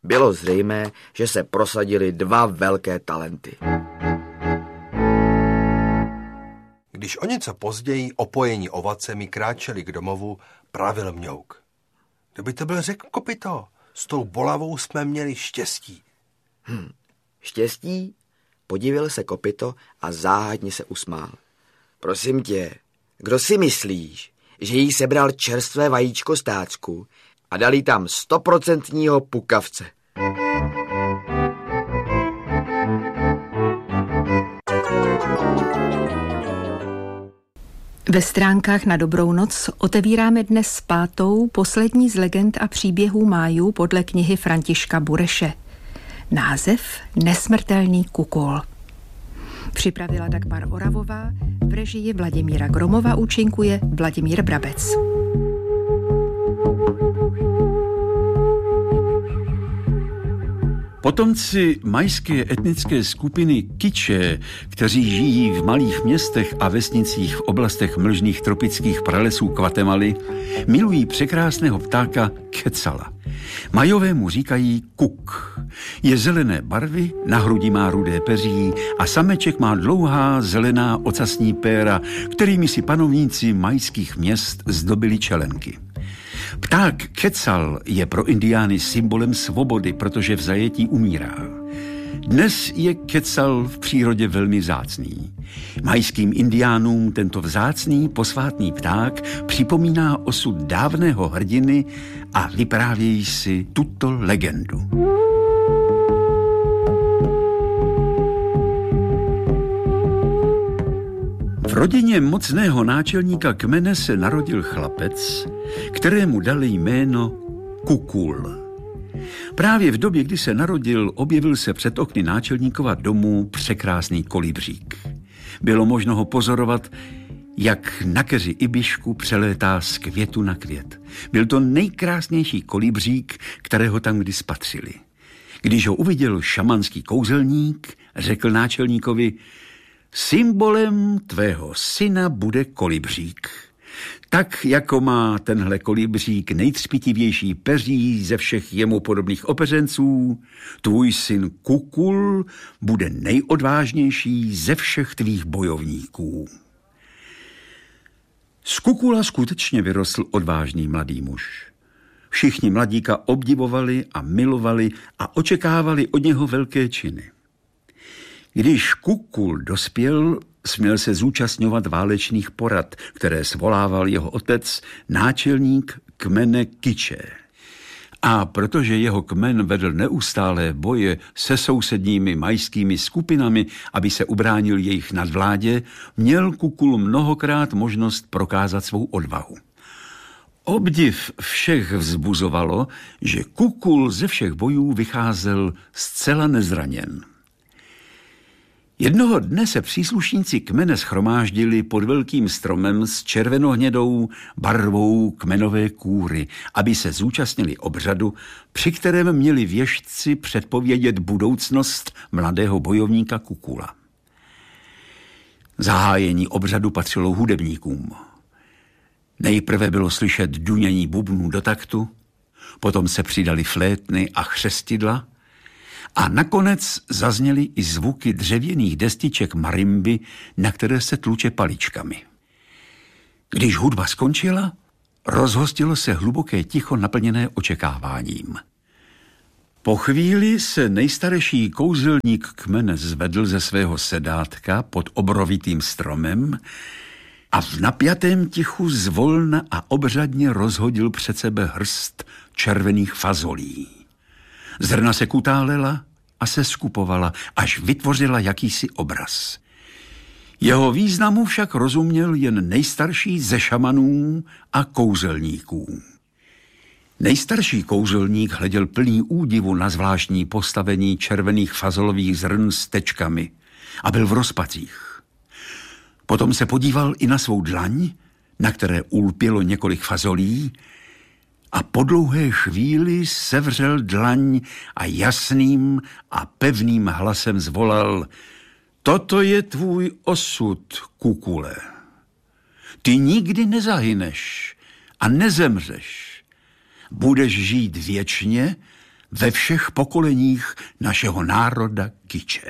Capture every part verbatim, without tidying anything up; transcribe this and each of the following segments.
Bylo zřejmé, že se prosadily dva velké talenty. Když o něco později opojení ovacemi kráčeli k domovu, pravil Mňouk. Kdyby to byl řek Kopyto, s tou bolavou jsme měli štěstí. Hm, štěstí? Podivil se Kopyto a záhadně se usmál. Prosím tě, kdo si myslíš, že jí sebral čerstvé vajíčko z tácku a dal jí tam stoprocentního pukavce? Ve stránkách na Dobrou noc otevíráme dnes pátou, poslední z legend a příběhů májů podle knihy Františka Bureše. Název Nesmrtelný kukul. Připravila Dagmar Oravová, v režii Vladimíra Gromova účinkuje Vladimír Brabec. Potomci majské etnické skupiny Kiče, kteří žijí v malých městech a vesnicích v oblastech mlžných tropických pralesů Guatemaly, milují překrásného ptáka Quetzala. Majové mu říkají kuk. Je zelené barvy, na hrudi má rudé peří a sameček má dlouhá zelená ocasní péra, kterými si panovníci majských měst zdobili čelenky. Pták Quetzal je pro indiány symbolem svobody, protože v zajetí umírá. Dnes je Quetzal v přírodě velmi vzácný. Majským indiánům tento vzácný posvátný pták připomíná osud dávného hrdiny a vyprávějí si tuto legendu. V rodině mocného náčelníka kmene se narodil chlapec, kterému dali jméno Kukul. Právě v době, kdy se narodil, objevil se před okny náčelníkova domu překrásný kolibřík. Bylo možno ho pozorovat, jak na keři ibišku přelétá z květu na květ. Byl to nejkrásnější kolibřík, kterého tam kdy spatřili. Když ho uviděl šamanský kouzelník, řekl náčelníkovi: symbolem tvého syna bude kolibřík. Tak, jako má tenhle kolibřík nejtřpitivější peří ze všech jemu podobných opeřenců, tvůj syn Kukul bude nejodvážnější ze všech tvých bojovníků. Z Kukula skutečně vyrostl odvážný mladý muž. Všichni mladíka obdivovali a milovali a očekávali od něho velké činy. Když Kukul dospěl, směl se zúčastňovat válečných porad, které svolával jeho otec, náčelník kmene Kiče. A protože jeho kmen vedl neustálé boje se sousedními majskými skupinami, aby se ubránil jejich nadvládě, měl Kukul mnohokrát možnost prokázat svou odvahu. Obdiv všech vzbuzovalo, že Kukul ze všech bojů vycházel zcela nezraněn. Jednoho dne se příslušníci kmene shromáždili pod velkým stromem s červenohnědou barvou kmenové kůry, aby se zúčastnili obřadu, při kterém měli věštci předpovědět budoucnost mladého bojovníka Kukula. Zahájení obřadu patřilo hudebníkům. Nejprve bylo slyšet dunění bubnů do taktu, potom se přidali flétny a chřestidla, a nakonec zazněly i zvuky dřevěných destiček marimby, na které se tluče paličkami. Když hudba skončila, rozhostilo se hluboké ticho naplněné očekáváním. Po chvíli se nejstarší kouzelník kmene zvedl ze svého sedátka pod obrovitým stromem a v napjatém tichu zvolna a obřadně rozhodil před sebe hrst červených fazolí. Zrna se kutálela a se skupovala, až vytvořila jakýsi obraz. Jeho významu však rozuměl jen nejstarší ze šamanů a kouzelníků. Nejstarší kouzelník hleděl plný údivu na zvláštní postavení červených fazolových zrn s tečkami a byl v rozpacích. Potom se podíval i na svou dlaň, na které ulpělo několik fazolí, a po dlouhé chvíli sevřel dlaň a jasným a pevným hlasem zvolal: toto je tvůj osud, Kukule. Ty nikdy nezahyneš a nezemřeš. Budeš žít věčně ve všech pokoleních našeho národa Kiče.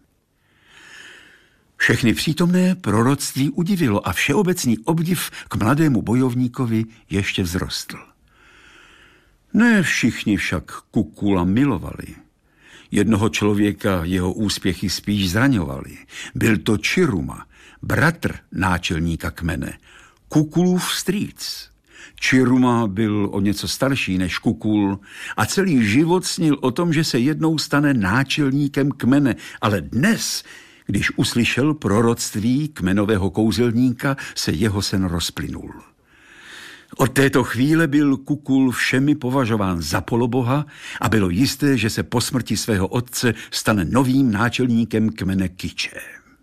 Všechny přítomné proroctví udivilo a všeobecný obdiv k mladému bojovníkovi ještě vzrostl. Ne všichni však Kukula milovali. Jednoho člověka jeho úspěchy spíš zraňovaly. Byl to Čiruma, bratr náčelníka kmene, Kukulův strýc. Čiruma byl o něco starší než Kukul a celý život snil o tom, že se jednou stane náčelníkem kmene, ale dnes, když uslyšel proroctví kmenového kouzelníka, se jeho sen rozplynul. Od této chvíle byl Kukul všemi považován za poloboha a bylo jisté, že se po smrti svého otce stane novým náčelníkem kmene Kiče.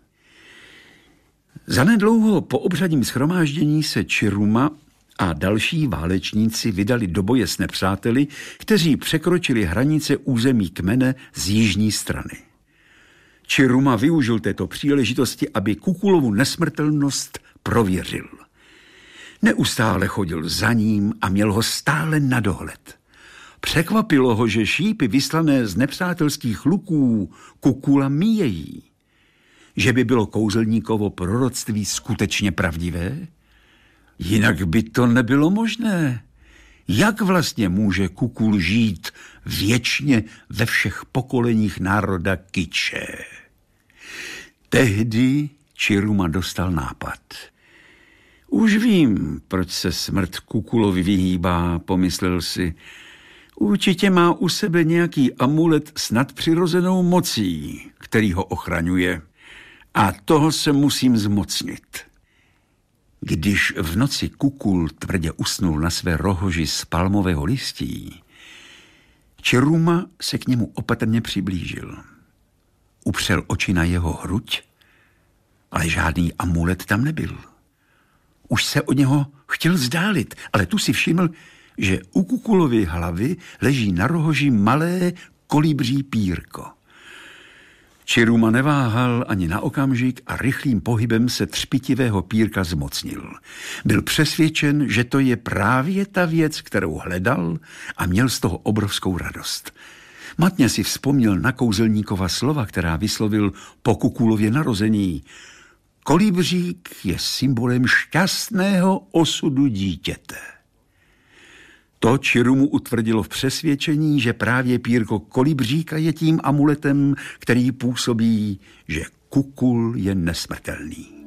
Zanedlouho po obřadním shromáždění se Čiruma a další válečníci vydali do boje s nepřáteli, kteří překročili hranice území kmene z jižní strany. Čiruma využil této příležitosti, aby Kukulovu nesmrtelnost prověřil. Neustále chodil za ním a měl ho stále na dohled. Překvapilo ho, že šípy vyslané z nepřátelských luků Kukula míjejí. Že by bylo kouzelníkovo proroctví skutečně pravdivé? Jinak by to nebylo možné. Jak vlastně může Kukul žít věčně ve všech pokoleních národa Kiče? Tehdy Čiruma dostal nápad. Už vím, proč se smrt Kukulovi vyhýbá, pomyslel si. Určitě má u sebe nějaký amulet s nadpřirozenou mocí, který ho ochraňuje. A toho se musím zmocnit. Když v noci Kukul tvrdě usnul na své rohoži z palmového listí, Čiruma se k němu opatrně přiblížil. Upřel oči na jeho hruď, ale žádný amulet tam nebyl. Už se od něho chtěl vzdálit, ale tu si všiml, že u Kukulovy hlavy leží na rohoži malé kolibří pírko. Čiruma neváhal ani na okamžik a rychlým pohybem se třpitivého pírka zmocnil. Byl přesvědčen, že to je právě ta věc, kterou hledal, a měl z toho obrovskou radost. Matně si vzpomněl na kouzelníkova slova, která vyslovil po Kukulově narození. Kolibřík je symbolem šťastného osudu dítěte. To Čirumu utvrdilo v přesvědčení, že právě pírko kolibříka je tím amuletem, který působí, že Kukul je nesmrtelný.